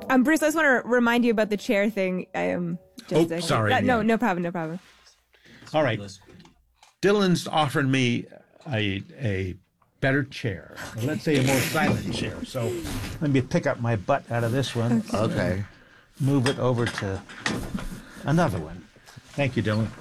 Bruce, I just want to remind you about the chair thing. Sorry. No problem. All right. Dylan's offered me a better chair. Let's say a more silent chair. So let me pick up my butt out of this one. Okay. Move it over to another one. Thank you, Dylan.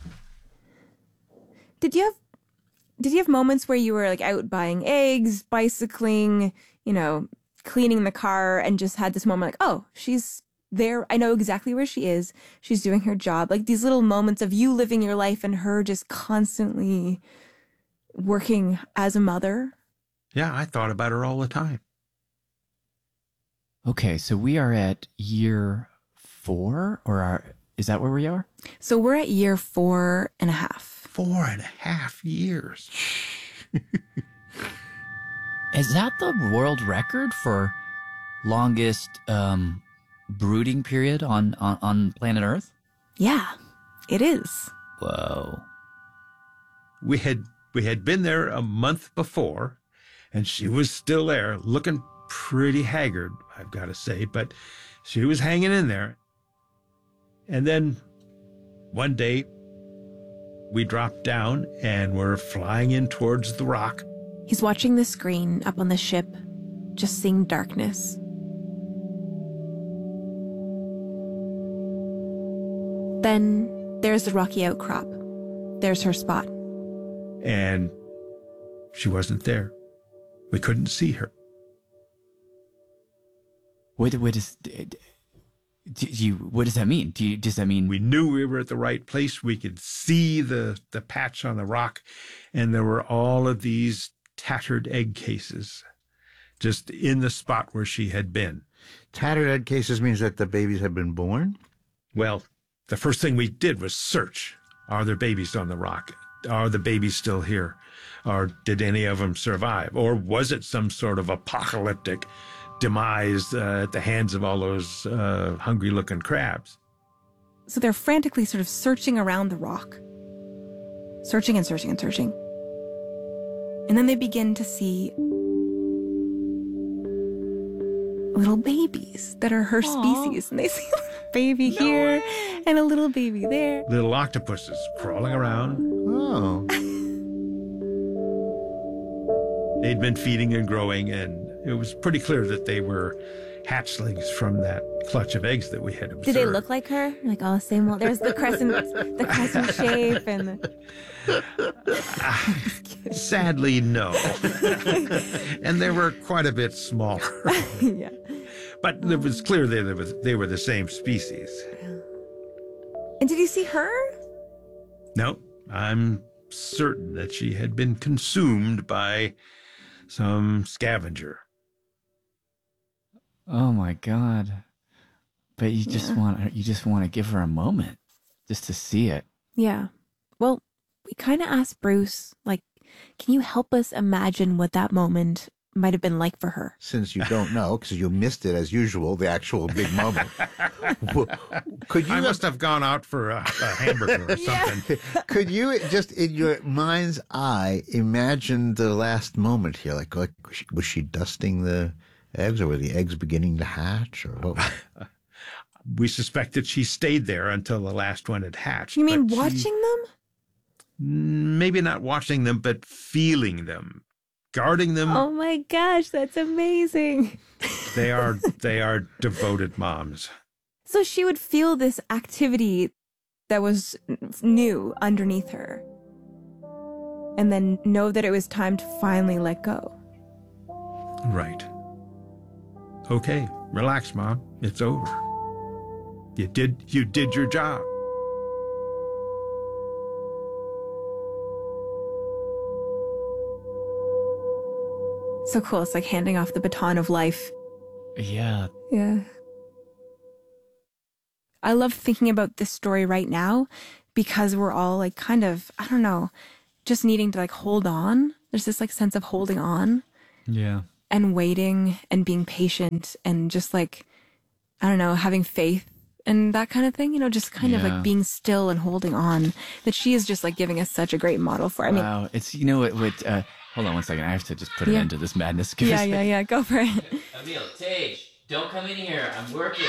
Did you have moments where you were like out buying eggs, bicycling, cleaning the car, and just had this moment like, oh, she's there. I know exactly where she is. She's doing her job. Like these little moments of you living your life and her just constantly working as a mother. Yeah, I thought about her all the time. Okay, so we are at year 4, is that where we are? So we're at year 4.5. 4.5 years. Is that the world record for longest brooding period on planet Earth? Yeah, it is. Whoa. We had been there a month before, and she was still there, looking pretty haggard, I've got to say, but she was hanging in there. And then one day, we dropped down and we're flying in towards the rock. He's watching the screen up on the ship, just seeing darkness. Then there's the rocky outcrop. There's her spot. And she wasn't there. We couldn't see her. What does that mean? Does that mean we knew we were at the right place? We could see the patch on the rock, and there were all of these tattered egg cases just in the spot where she had been. Tattered egg cases means that the babies have been born? Well, the first thing we did was search. Are there babies on the rock? Are the babies still here? Or did any of them survive? Or was it some sort of apocalyptic demise at the hands of all those hungry-looking crabs? So they're frantically sort of searching around the rock. Searching and searching and searching. And then they begin to see little babies that are her species. And they see a little baby here and a little baby there. Little octopuses crawling around. Oh. They'd been feeding and growing, and it was pretty clear that they were hatchlings from that clutch of eggs that we had observed. Did they look like her? Like, oh, same old. There's the crescent shape and Sadly, no. And they were quite a bit smaller. Yeah. But it was clear they were the same species. And did you see her? No, I'm certain that she had been consumed by some scavenger. Oh my God. But you just want to give her a moment just to see it. Yeah. Well, we kind of asked Bruce, like, can you help us imagine what that moment might have been like for her? Since you don't know, because you missed it as usual, the actual big moment. Could you? I must have gone out for a hamburger or something. Could you just, in your mind's eye, imagine the last moment here? Like was she dusting the eggs, or were the eggs beginning to hatch, or what? We suspect that she stayed there until the last one had hatched. You mean watching them? Maybe not watching them, but feeling them, guarding them. Oh my gosh, that's amazing. They are devoted moms. So she would feel this activity that was new underneath her, and then know that it was time to finally let go. Right. Okay, relax, Mom. It's over. You did your job. So cool. It's like handing off the baton of life. Yeah. Yeah. I love thinking about this story right now because we're all like kind of, I don't know, just needing to like hold on. There's this like sense of holding on. Yeah. And waiting and being patient and just like, I don't know, having faith and that kind of thing, just kind of like being still and holding on, that she is just like giving us such a great model for. I mean, wow. It's, hold on one second. I have to just put an end to this madness. Yeah. Go for it. Emil, Tage, Don't come in here. I'm working.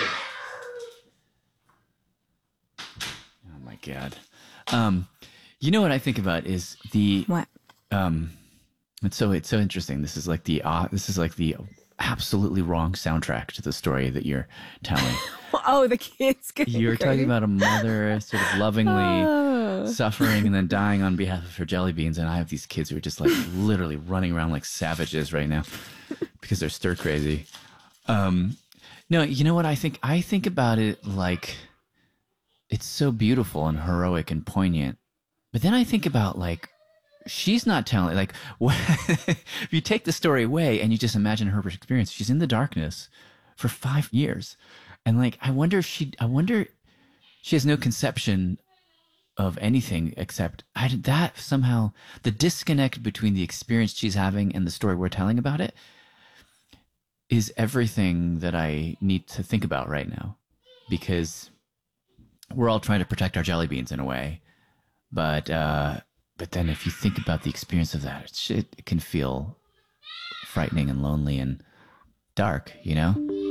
Oh my God. You know what I think about is the What? it's so interesting. This is like the absolutely wrong soundtrack to the story that you're telling. Oh, the kids. You're talking about a mother sort of lovingly suffering and then dying on behalf of her jelly beans, and I have these kids who are just like literally running around like savages right now because they're stir crazy. No, you know what I think? I think about it like it's so beautiful and heroic and poignant. But then I think about like, she's not telling, like, if you take the story away and you just imagine her experience, she's in the darkness for 5 years. And like, I wonder she has no conception of anything except that somehow the disconnect between the experience she's having and the story we're telling about it is everything that I need to think about right now, because we're all trying to protect our jelly beans in a way. But then if you think about the experience of that, it can feel frightening and lonely and dark, you know?